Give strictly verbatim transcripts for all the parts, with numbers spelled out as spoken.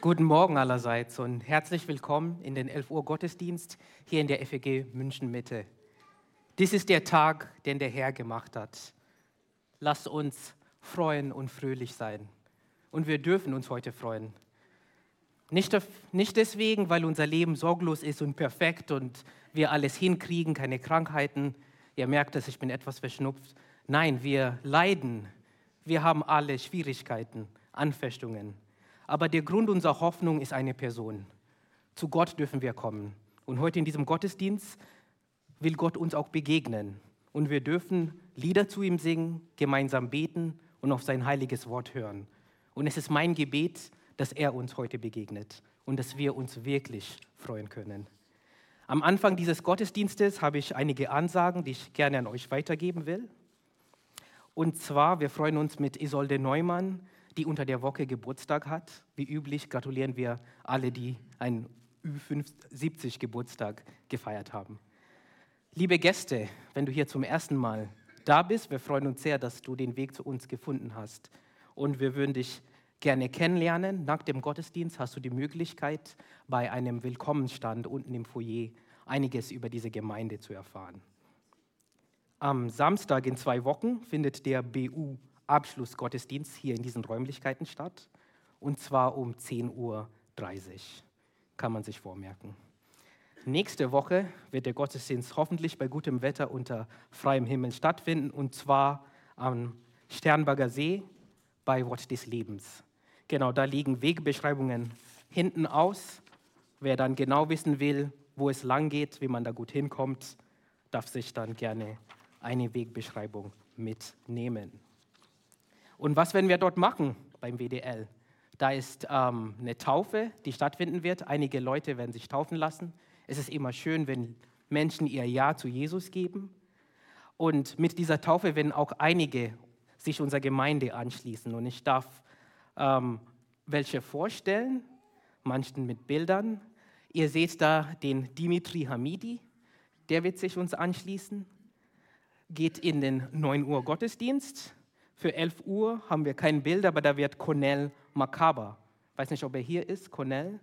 Guten Morgen allerseits und herzlich willkommen in den elf Uhr Gottesdienst hier in der F E G München Mitte. Dies ist der Tag, den der Herr gemacht hat. Lasst uns freuen und fröhlich sein. Und wir dürfen uns heute freuen. Nicht, nicht deswegen, weil unser Leben sorglos ist und perfekt und wir alles hinkriegen, keine Krankheiten. Ihr merkt es, ich bin etwas verschnupft. Nein, wir leiden. Wir haben alle Schwierigkeiten, Anfechtungen. Aber der Grund unserer Hoffnung ist eine Person. Zu Gott dürfen wir kommen. Und heute in diesem Gottesdienst will Gott uns auch begegnen. Und wir dürfen Lieder zu ihm singen, gemeinsam beten und auf sein heiliges Wort hören. Und es ist mein Gebet, dass er uns heute begegnet und dass wir uns wirklich freuen können. Am Anfang dieses Gottesdienstes habe ich einige Ansagen, die ich gerne an euch weitergeben will. Und zwar, wir freuen uns mit Isolde Neumann, die unter der Woche Geburtstag hat. Wie üblich gratulieren wir alle, die einen Ü siebzig Geburtstag gefeiert haben. Liebe Gäste, wenn du hier zum ersten Mal da bist, wir freuen uns sehr, dass du den Weg zu uns gefunden hast. Und wir würden dich gerne kennenlernen. Nach dem Gottesdienst hast du die Möglichkeit, bei einem Willkommensstand unten im Foyer einiges über diese Gemeinde zu erfahren. Am Samstag in zwei Wochen findet der B U-Abschlussgottesdienst hier in diesen Räumlichkeiten statt, und zwar um zehn Uhr dreißig. Kann man sich vormerken. Nächste Woche wird der Gottesdienst hoffentlich bei gutem Wetter unter freiem Himmel stattfinden, und zwar am Sternberger See bei Wort des Lebens. Genau, da liegen Wegbeschreibungen hinten aus. Wer dann genau wissen will, wo es lang geht, wie man da gut hinkommt, darf sich dann gerne eine Wegbeschreibung mitnehmen. Und was werden wir dort machen beim W D L? Da ist ähm, eine Taufe, die stattfinden wird. Einige Leute werden sich taufen lassen. Es ist immer schön, wenn Menschen ihr Ja zu Jesus geben. Und mit dieser Taufe werden auch einige sich unserer Gemeinde anschließen. Und ich darf ähm, welche vorstellen, manchen mit Bildern. Ihr seht da den Dimitri Hamidi, der wird sich uns anschließen. Geht in den neun Uhr Gottesdienst. Für elf Uhr haben wir kein Bild, aber da wird Cornel Makaber. Ich weiß nicht, ob er hier ist, Cornel.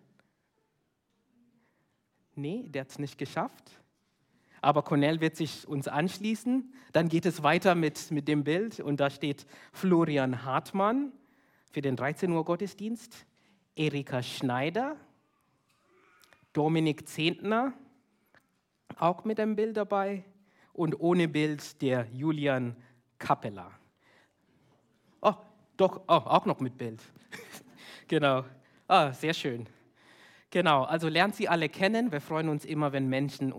Nee, der hat es nicht geschafft. Aber Cornel wird sich uns anschließen. Dann geht es weiter mit, mit dem Bild und da steht Florian Hartmann für den dreizehn Uhr Gottesdienst, Erika Schneider, Dominik Zehntner, auch mit einem Bild dabei, und ohne Bild der Julian Kappeler. Oh, doch, oh, auch noch mit Bild. Genau, ah, sehr schön. Genau, also lernt sie alle kennen. Wir freuen uns immer, wenn Menschen